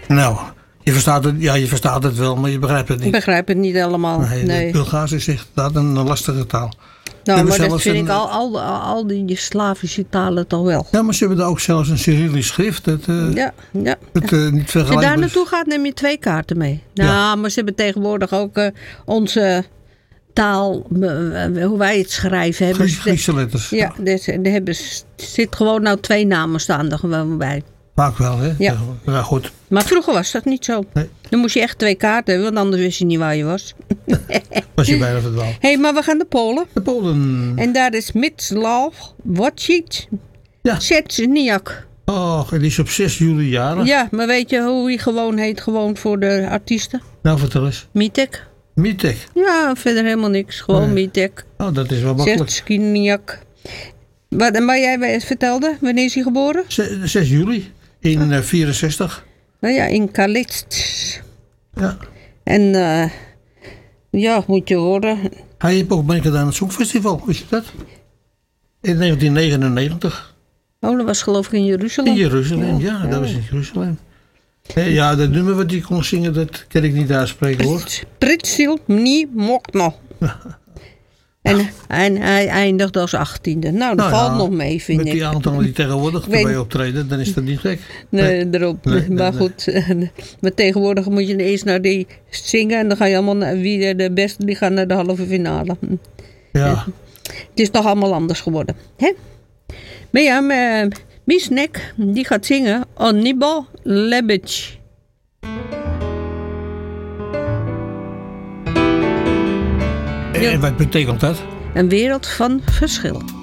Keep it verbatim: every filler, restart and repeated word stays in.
Nou, je verstaat het, ja, je verstaat het wel, maar je begrijpt het niet. Ik begrijp het niet helemaal. Nee, nee. Bulgaars is echt dat een lastige taal. Nou, maar dat zelfs vind een, ik al, al, al die Slavische talen toch wel. Ja, maar ze hebben daar ook zelfs een Cyrillisch schrift. Dat, uh, ja, ja. Het, uh, niet Als je daar naartoe gaat, neem je twee kaarten mee. Nou, ja. Maar ze hebben tegenwoordig ook uh, onze taal, uh, hoe wij het schrijven. Hebben Griekse, Griekse letters. Ja, ja. Dus, er hebben, zit gewoon nou twee namen staan er gewoon bij. Vaak wel, hè? Ja. Ja, goed. Maar vroeger was dat niet zo. Nee. Dan moest je echt twee kaarten hebben, want anders wist je niet waar je was. Was je bijna verdwaald. Hé, hey, maar we gaan naar Polen. De Polen. En daar is Mieczysław Wojciech ja. Szczeniak. Oh, die is op zes juli jarig. Ja, maar weet je hoe hij gewoon heet, gewoon voor de artiesten? Nou, vertel eens. Mitek. Mitek? Ja, verder helemaal niks. Gewoon nee. Mitek. Oh, dat is wel makkelijk. Szczeniak. Maar, maar jij vertelde, wanneer is hij geboren? zes juli in uh, vierenzestig. Nou ja, in Kalitsk. Ja. En uh, ja, moet je horen. Hij heeft ook meegedaan aan het Songfestival, wist je dat? In negentien negenennegentig. Oh, dat was geloof ik in Jeruzalem. In Jeruzalem, ja, ja, dat was in Jeruzalem. Ja, dat nummer wat hij kon zingen, dat kan ik niet uitspreken hoor. Pritsil Mni Mokno. En, en hij eindigt als achttiende. Nou, dat nou valt ja, nog mee, vind met ik. Met die aantallen die tegenwoordig erbij weet... optreden, dan is dat niet gek. Nee, nee. erop. Nee, maar nee, goed, nee. Maar tegenwoordig moet je eerst naar die zingen. En dan ga je allemaal naar wie de beste, die gaan naar de halve finale. Ja. Het is toch allemaal anders geworden. Hè? Maar ja, uh, Misnek, die gaat zingen. Onibo Lebic. En wat betekent dat? Een wereld van verschil.